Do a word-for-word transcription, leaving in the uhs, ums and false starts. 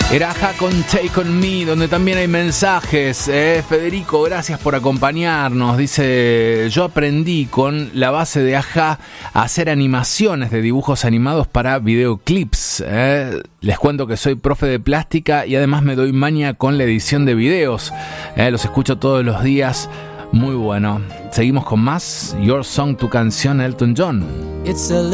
Era Aja con Take On Me, donde también hay mensajes. Eh, Federico, gracias por acompañarnos. Dice, yo aprendí con la base de Aja a hacer animaciones de dibujos animados para videoclips. Eh. Les cuento que soy profe de plástica y además me doy maña con la edición de videos. Eh, los escucho todos los días. Muy bueno. Seguimos con más. Your Song, tu canción, Elton John. It's a